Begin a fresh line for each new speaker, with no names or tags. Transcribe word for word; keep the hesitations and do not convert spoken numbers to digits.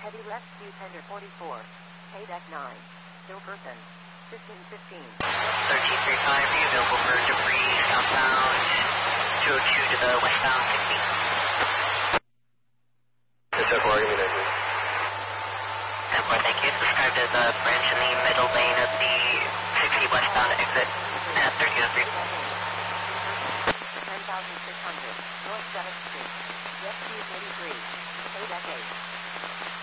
Heavy left due tender forty-four. K deck nine. Still person. fifteen fifteen.
thirteen thirty-five, are you available for debris southbound two oh two to the westbound sixty?
It's at four, give me nineteen.
ten four, thank you. Described as a branch in the middle lane of the sixty westbound exit at thirteen oh three.
ten thousand six hundred. North seventh Street. Jet two eighty-three. K deck eight.